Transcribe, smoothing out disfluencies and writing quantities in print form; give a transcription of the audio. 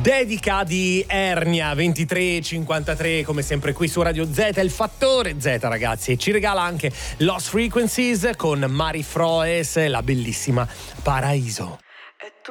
Dedica di Ernia 23:53, come sempre qui su Radio Z, il fattore Z, ragazzi, e ci regala anche Lost Frequencies con Mari Froes, la bellissima Paraiso.